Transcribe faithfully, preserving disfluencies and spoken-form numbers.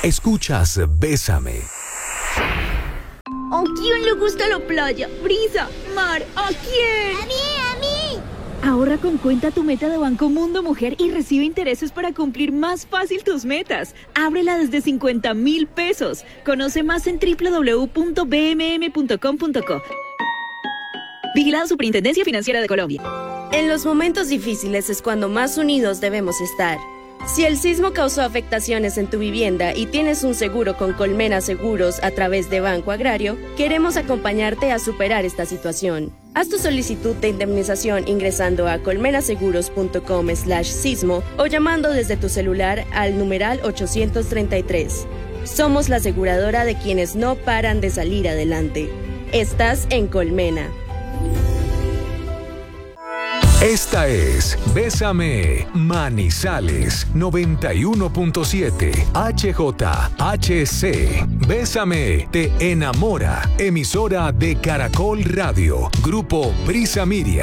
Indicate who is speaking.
Speaker 1: Escuchas Bésame.
Speaker 2: ¿A quién le gusta la playa? Brisa, mar, ¿a quién?
Speaker 3: ¡A mí, a mí!
Speaker 2: Ahorra con Cuenta Tu Meta de Banco Mundo Mujer y recibe intereses para cumplir más fácil tus metas. Ábrela desde cincuenta mil pesos. Conoce más en doble u doble u doble u punto b m m punto com punto co. Vigilado Superintendencia Financiera de Colombia.
Speaker 4: En los momentos difíciles es cuando más unidos debemos estar. Si el sismo causó afectaciones en tu vivienda y tienes un seguro con Colmena Seguros a través de Banco Agrario, queremos acompañarte a superar esta situación. Haz tu solicitud de indemnización ingresando a colmenaseguros.com slash sismo o llamando desde tu celular al numeral ochocientos treinta y tres. Somos la aseguradora de quienes no paran de salir adelante. Estás en Colmena.
Speaker 1: Esta es Bésame Manizales noventa y uno punto siete H J H C. Bésame te enamora. Emisora de Caracol Radio. Grupo Brisa Media.